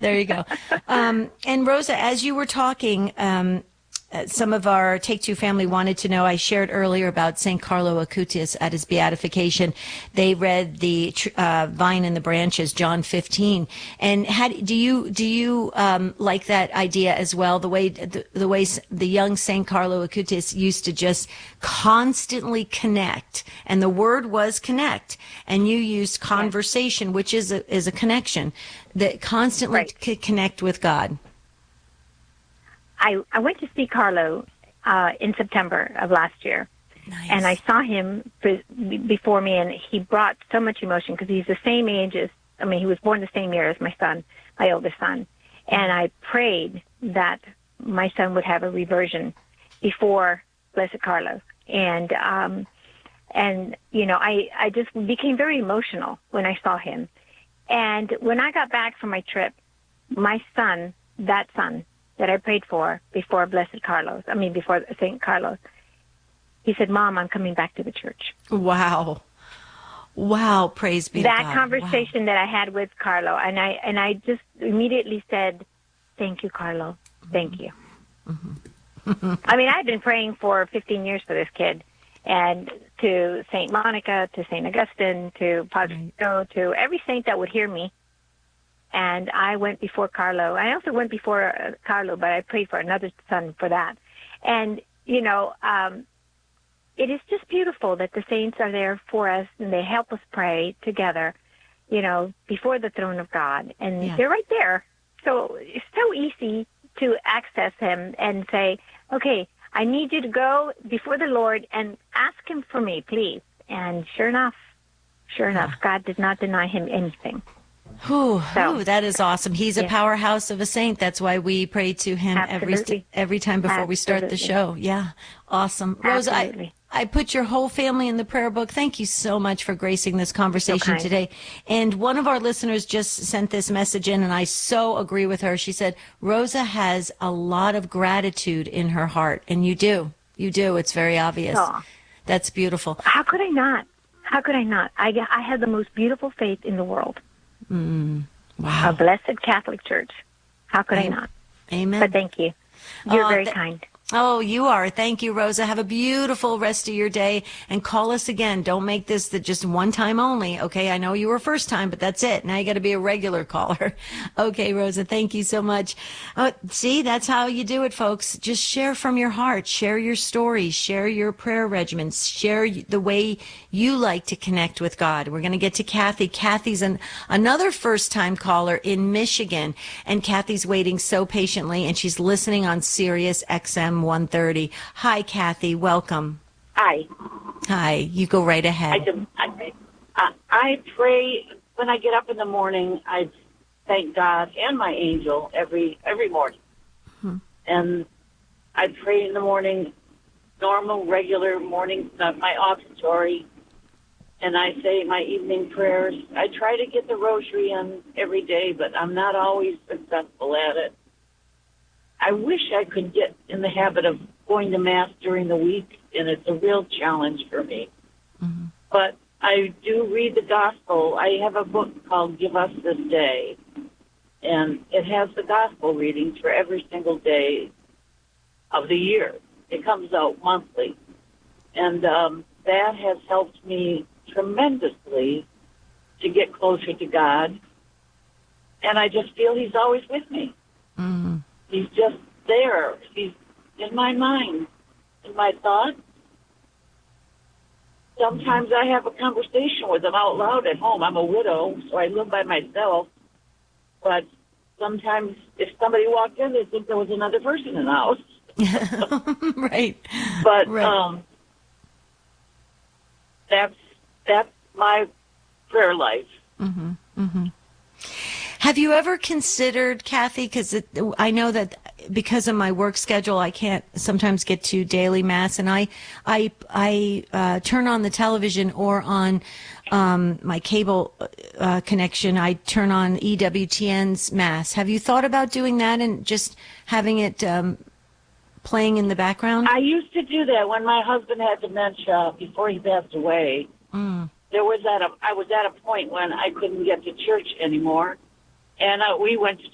There you go. And Rosa, as you were talking, some of our Take Two family wanted to know, I shared earlier about St. Carlo Acutis at his beatification. They read the Vine and the Branches, John 15. And do you like that idea as well? The way the young St. Carlo Acutis used to just constantly connect, and the word was connect, and you used conversation, which is a connection, that constantly connect with God. I went to see Carlo in September of last year, and I saw him before me, and he brought so much emotion because he's the same age he was born the same year as my son, my oldest son, and I prayed that my son would have a reversion before Blessed Carlo, and I just became very emotional when I saw him, and when I got back from my trip, my son, that I prayed for before before St. Carlos, he said, "Mom, I'm coming back to the church." Wow. Praise be to God. That conversation that I had with Carlo, and I just immediately said, "Thank you, Carlo. Thank you." Mm-hmm. I've been praying for 15 years for this kid, and to St. Monica, to St. Augustine, to Padre Pio, to every saint that would hear me. And I went before Carlo. I also went before Carlo, but I prayed for another son for that. And, it is just beautiful that the saints are there for us, and they help us pray together, before the throne of God. And they're right there. So it's so easy to access him and say, okay, I need you to go before the Lord and ask him for me, please. And sure enough, God did not deny him anything. That is awesome. He's a powerhouse of a saint. That's why we pray to him every time before we start the show. Yeah. Awesome. Rosa, I put your whole family in the prayer book. Thank you so much for gracing this conversation today. And one of our listeners just sent this message in, and I so agree with her. She said, Rosa has a lot of gratitude in her heart. And you do. You do. It's very obvious. Aww. That's beautiful. How could I not? I had the most beautiful faith in the world. Wow. A blessed Catholic Church. How could I not? Amen. But thank you. You're very kind. Oh, you are. Thank you, Rosa. Have a beautiful rest of your day, and call us again. Don't make this just one time only. Okay. I know you were first time, but that's it. Now you got to be a regular caller. Okay, Rosa. Thank you so much. See, that's how you do it, folks. Just share from your heart, share your stories, share your prayer regimens, share the way you like to connect with God. We're going to get to Kathy. Kathy's another first time caller in Michigan, and Kathy's waiting so patiently, and she's listening on Sirius XM 130. Hi, Kathy. Welcome. Hi. You go right ahead. I pray when I get up in the morning. I thank God and my angel every morning. And I pray in the morning, normal, regular morning, my offertory, and I say my evening prayers. I try to get the rosary in every day, but I'm not always successful at it. I wish I could get in the habit of going to Mass during the week, and it's a real challenge for me. Mm-hmm. But I do read the Gospel. I have a book called Give Us This Day, and it has the Gospel readings for every single day of the year. It comes out monthly, and that has helped me tremendously to get closer to God, and I just feel He's always with me. Mm-hmm. He's just there. He's in my mind, in my thoughts. Sometimes I have a conversation with him out loud at home. I'm a widow, so I live by myself. But sometimes if somebody walked in, they'd think there was another person in the house. Right. But that's my prayer life. Mm-hmm. Mm-hmm. Have you ever considered, Kathy, because I know that because of my work schedule, I can't sometimes get to daily Mass, and I turn on the television or on my cable connection, I turn on EWTN's Mass. Have you thought about doing that and just having it playing in the background? I used to do that when my husband had dementia before he passed away. I was at a point when I couldn't get to church anymore. And we went to